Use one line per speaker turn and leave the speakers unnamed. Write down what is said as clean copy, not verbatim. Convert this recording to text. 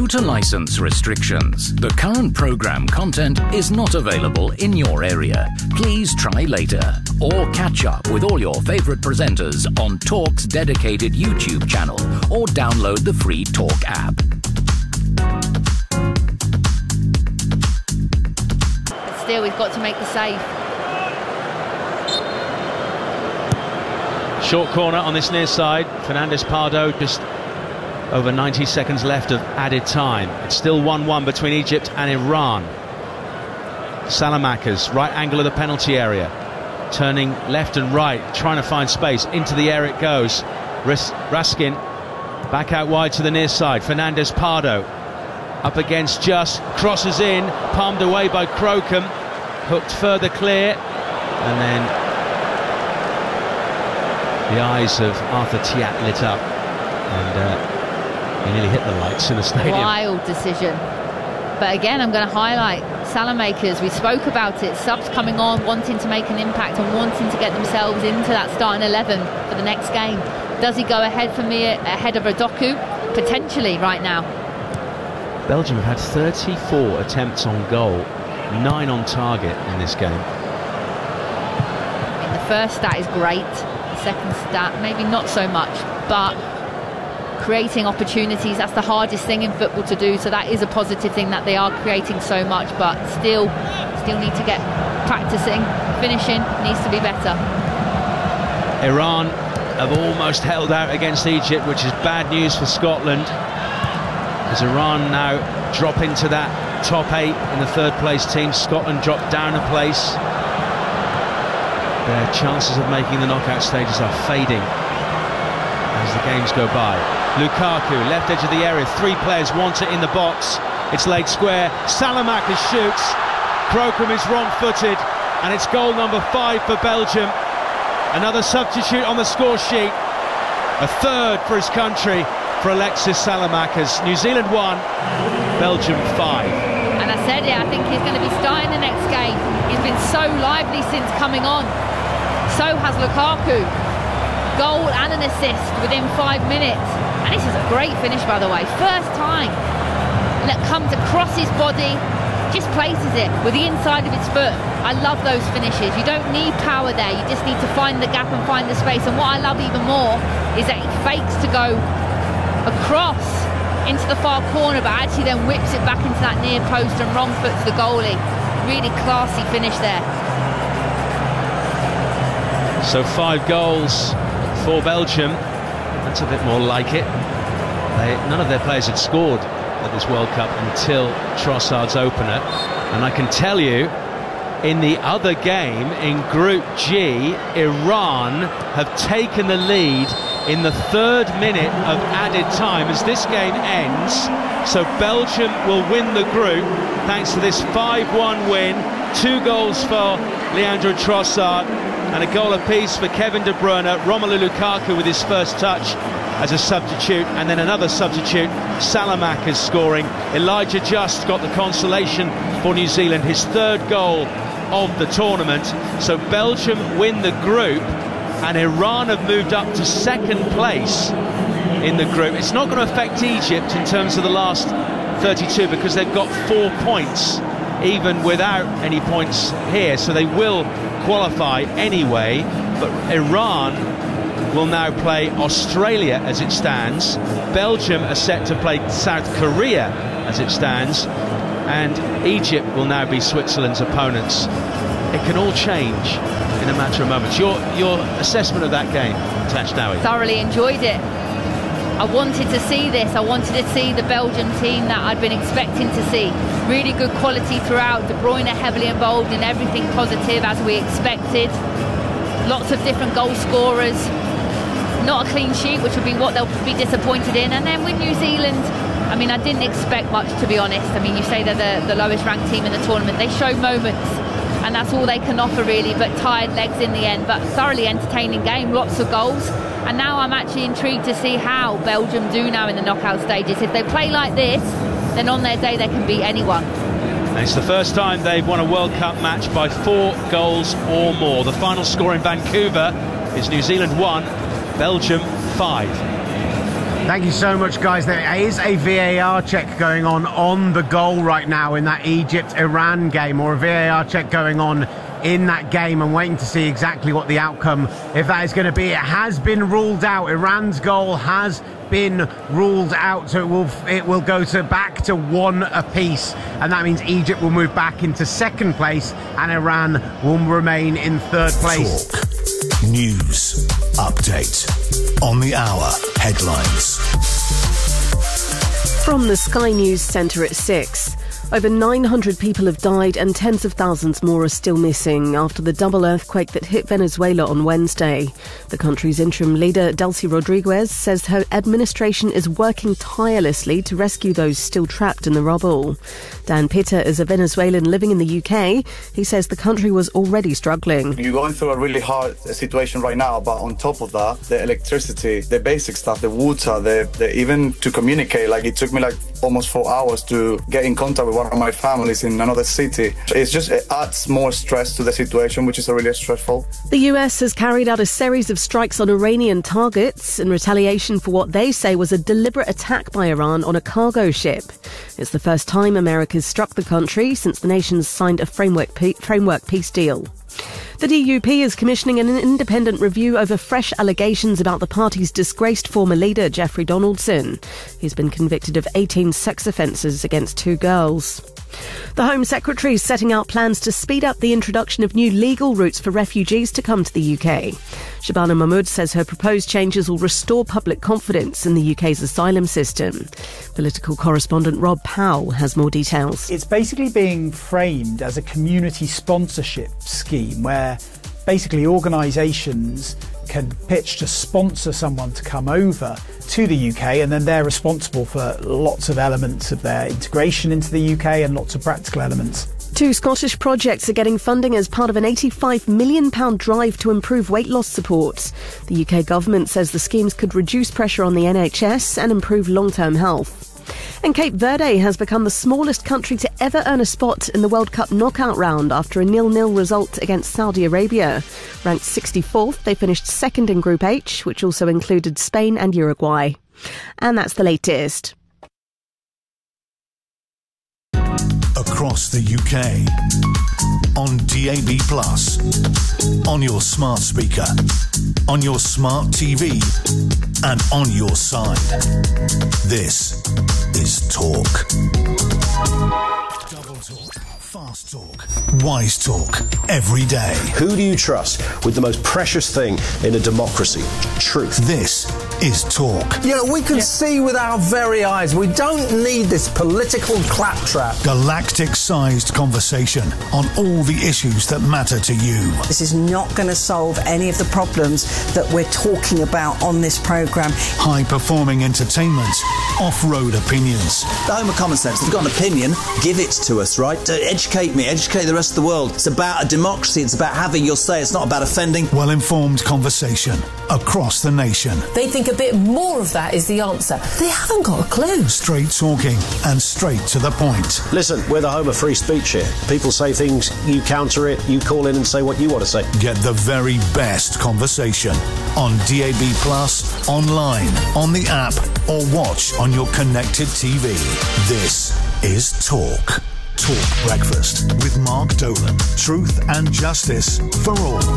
to license restrictions. The current program content is not available in your area. Please try later or catch up with all your favorite presenters on Talk's dedicated YouTube channel or download the free Talk app.
But still, we've got to make the save.
Short corner on this near side. Fernandez Pardo, just over 90 seconds left of added time. It's still 1-1 between Egypt and Iran. Salamakers, right angle of the penalty area, turning left and right, trying to find space. Into the air it goes. Raskin back out wide to the near side. Fernandez Pardo up against Just, crosses in, palmed away by Crocombe, hooked further clear, and then the eyes of Arthur Thiat lit up, and he nearly hit the lights in the stadium.
Wild decision. But again, I'm going to highlight Salamakers. We spoke about it. Subs coming on, wanting to make an impact and wanting to get themselves into that starting 11 for the next game. Does he go ahead for me ahead of Udoku? Potentially right now.
Belgium have had 34 attempts on goal, 9 on target in this game.
I mean, the first stat is great. Second stat maybe not so much, but creating opportunities, that's the hardest thing in football to do, so that is a positive thing that they are creating so much, but still need to get practicing. Finishing needs to be better.
Iran have almost held out against Egypt, which is bad news for Scotland, as Iran now drop into that top 8 in the third place team. Scotland drop down a place. Their chances of making the knockout stages are fading as the games go by. Lukaku, left edge of the area, 3 players want it in the box. It's laid square. Salamakers shoots. Crocombe is wrong-footed, and it's goal number 5 for Belgium. Another substitute on the score sheet. A third for his country for Alexis Salamakers. New Zealand 1, Belgium 5.
And I said it, I think he's going to be starting the next game. He's been so lively since coming on. So has Lukaku. Goal and an assist within 5 minutes. And this is a great finish, by the way. First time. Comes across his body, just places it with the inside of his foot. I love those finishes. You don't need power there. You just need to find the gap and find the space. And what I love even more is that he fakes to go across into the far corner, but actually then whips it back into that near post and wrong foot to the goalie. Really classy finish there.
So 5 goals for Belgium. That's a bit more like it. None of their players had scored at this World Cup until Trossard's opener. And I can tell you, in the other game, in Group G, Iran have taken the lead in the 3rd minute of added time as this game ends. So Belgium will win the group thanks to this 5-1 win. 2 goals for Leandro Trossard and a goal apiece for Kevin De Bruyne. Romelu Lukaku with his first touch as a substitute, and then another substitute, Salamakers scoring. Elijah Just got the consolation for New Zealand, his 3rd goal of the tournament. So Belgium win the group, and Iran have moved up to 2nd place in the group. It's not going to affect Egypt in terms of the last 32 because they've got 4 points even without any points here, so they will qualify anyway. But Iran will now play Australia as it stands. Belgium are set to play South Korea as it stands, and Egypt will now be Switzerland's opponents. It can all change in a matter of moments. Your assessment of that game, Tash Dowie?
Thoroughly enjoyed it. I wanted to see this. I wanted to see the Belgian team that I'd been expecting to see. Really good quality throughout. De Bruyne heavily involved in everything positive as we expected. Lots of different goal scorers. Not a clean sheet, which would be what they'll be disappointed in. And then with New Zealand, I mean, I didn't expect much, to be honest. I mean, you say they're the lowest ranked team in the tournament. They show moments, and that's all they can offer really, but tired legs in the end. But thoroughly entertaining game, lots of goals. And now I'm actually intrigued to see how Belgium do now in the knockout stages. If they play like this, then on their day they can beat anyone.
And it's the first time they've won a World Cup match by 4 goals or more. The final score in Vancouver is New Zealand 1, Belgium 5.
Thank you so much, guys. There is a VAR check going on the goal right now in that Egypt-Iran game, or a VAR check going on in that game. I'm waiting to see exactly what the outcome, if that is going to be. It has been ruled out. Iran's goal has been ruled out, so it will go back to 1 apiece, and that means Egypt will move back into second place and Iran will remain in third place.
Talk. News. Update. On the hour. Headlines.
From the Sky News Centre at 6. Over 900 people have died and tens of thousands more are still missing after the double earthquake that hit Venezuela on Wednesday. The country's interim leader, Delcy Rodriguez, says her administration is working tirelessly to rescue those still trapped in the rubble. Dan Pitter is a Venezuelan living in the UK. He says the country was already struggling.
You're going through a really hard situation right now, but on top of that, the electricity, the basic stuff, the water, the even to communicate, like it took me almost 4 hours to get in contact with one of my families in another city. It adds more stress to the situation, which is really stressful.
The US has carried out a series of strikes on Iranian targets in retaliation for what they say was a deliberate attack by Iran on a cargo ship. It's the first time America's struck the country since the nations signed a framework peace deal. The DUP is commissioning an independent review over fresh allegations about the party's disgraced former leader, Jeffrey Donaldson. He's been convicted of 18 sex offences against 2 girls. The Home Secretary is setting out plans to speed up the introduction of new legal routes for refugees to come to the UK. Shabana Mahmood says her proposed changes will restore public confidence in the UK's asylum system. Political correspondent Rob Powell has more details.
It's basically being framed as a community sponsorship scheme where basically organisations can pitch to sponsor someone to come over to the UK, and then they're responsible for lots of elements of their integration into the UK and lots of practical elements.
2 Scottish projects are getting funding as part of an £85 million drive to improve weight loss support. The UK government says the schemes could reduce pressure on the NHS and improve long-term health. And Cape Verde has become the smallest country to ever earn a spot in the World Cup knockout round after a 0-0 result against Saudi Arabia. Ranked 64th, they finished second in Group H, which also included Spain and Uruguay. And that's the latest.
Across the UK. On DAB+. On your smart speaker. On your smart TV. And on your side. This is Talk. Double talk. Fast talk. Wise talk. Every day.
Who do you trust with the most precious thing in a democracy? Truth.
This is Talk.
We can see with our very eyes. We don't need this political claptrap.
Galactic-sized conversation on all the issues that matter to you.
This is not going to solve any of the problems that we're talking about on this programme.
High-performing entertainment. Off-road opinions.
The home of common sense. If you've got an opinion, give it to us, right? Educate me, educate the rest of the world. It's about a democracy. It's about having your say. It's not about offending.
Well-informed conversation across the nation.
They think a bit more of that is the answer. They haven't got a clue.
Straight talking and straight to the point.
Listen, we're the home of free speech here. People say things, you counter it, you call in and say what you want to say.
Get the very best conversation on DAB+, online, on the app, or watch on your connected TV. This is Talk. Talk Breakfast with Mark Dolan. Truth and justice for all.